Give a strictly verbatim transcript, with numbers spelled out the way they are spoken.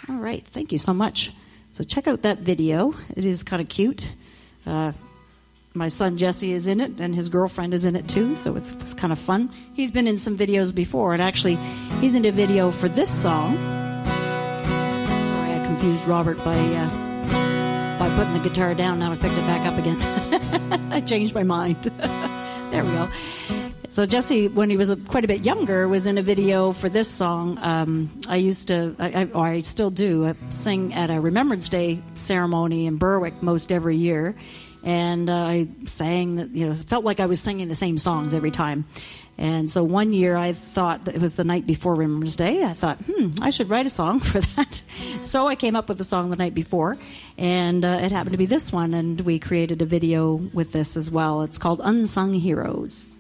All right, thank you so much. So check out that video. It is kind of cute. Uh, my son Jesse is in it, and his girlfriend is in it too, so it's, it's kind of fun. He's been in some videos before, and actually, he's in a video for this song. Sorry, I confused Robert by uh, by putting the guitar down. Now I picked it back up again. I changed my mind. There we go. So Jesse, when he was a, quite a bit younger, was in a video for this song. Um, I used to, I, I, or I still do, I sing at a Remembrance Day ceremony in Berwick most every year. And uh, I sang, that, you know, it felt like I was singing the same songs every time. And so one year I thought that it was the night before Remembrance Day. I thought, hmm, I should write a song for that. So I came up with the song the night before, and uh, it happened to be this one, and we created a video with this as well. It's called Unsung Heroes.